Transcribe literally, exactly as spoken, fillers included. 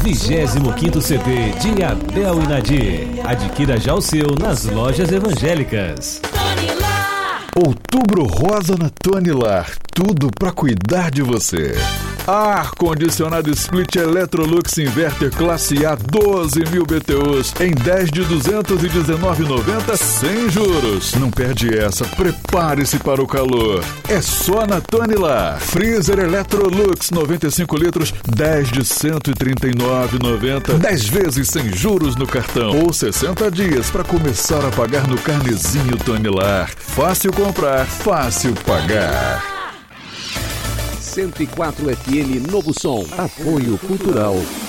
vigésimo quinto C D de Abel e Nadir. Adquira já o seu nas lojas evangélicas. Outubro Rosa na Tonilar. Tudo pra cuidar de você. Ar-condicionado Split Electrolux Inverter Classe A doze mil B T Us em dez de duzentos e dezenove reais e noventa centavos sem juros. Não perde essa, prepare-se para o calor. É só na Tonilar. Freezer Electrolux noventa e cinco litros, dez de cento e trinta e nove reais e noventa centavos, dez vezes sem juros no cartão ou sessenta dias para começar a pagar no carnezinho Tonilar. Fácil comprar, fácil pagar. cento e quatro F M Novo Som. Apoio Cultural